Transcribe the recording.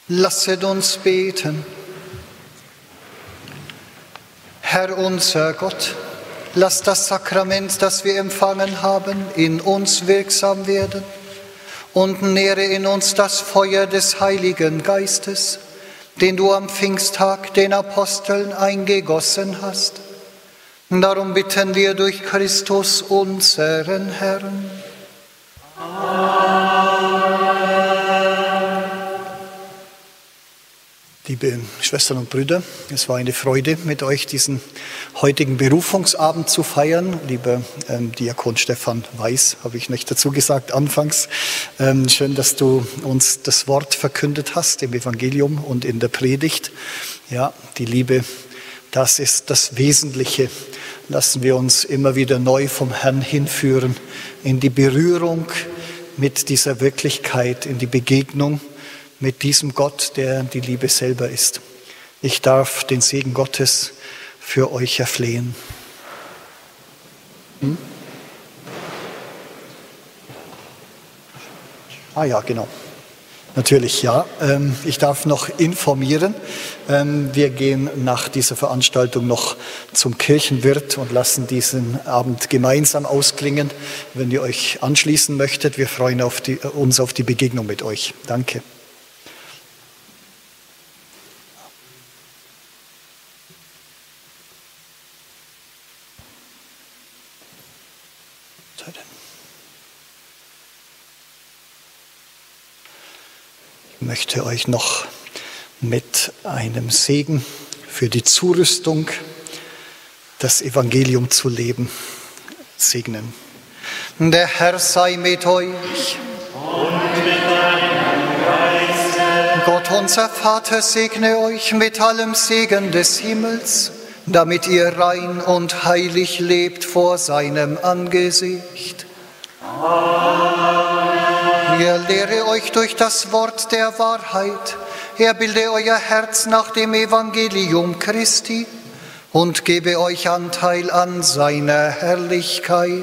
Lasset uns beten. Herr unser Gott, lass das Sakrament, das wir empfangen haben, in uns wirksam werden und nähre in uns das Feuer des Heiligen Geistes, den du am Pfingsttag den Aposteln eingegossen hast. Darum bitten wir durch Christus, unseren Herrn. Liebe Schwestern und Brüder, es war eine Freude, mit euch diesen heutigen Berufungsabend zu feiern. Lieber Diakon Stefan Weiß, habe ich nicht dazu gesagt anfangs. Schön, dass du uns das Wort verkündet hast im Evangelium und in der Predigt. Ja, die Liebe, das ist das Wesentliche. Lassen wir uns immer wieder neu vom Herrn hinführen in die Berührung mit dieser Wirklichkeit, in die Begegnung mit diesem Gott, der die Liebe selber ist. Ich darf den Segen Gottes für euch erflehen. Ja, genau. Natürlich, ja. Ich darf noch informieren. Wir gehen nach dieser Veranstaltung noch zum Kirchenwirt und lassen diesen Abend gemeinsam ausklingen. Wenn ihr euch anschließen möchtet, wir freuen uns auf die Begegnung mit euch. Danke. Ich möchte euch noch mit einem Segen für die Zurüstung, das Evangelium zu leben, segnen. Der Herr sei mit euch. Und mit deinem Geiste. Gott, unser Vater, segne euch mit allem Segen des Himmels, damit ihr rein und heilig lebt vor seinem Angesicht. Amen. Er lehre euch durch das Wort der Wahrheit, er bilde euer Herz nach dem Evangelium Christi und gebe euch Anteil an seiner Herrlichkeit.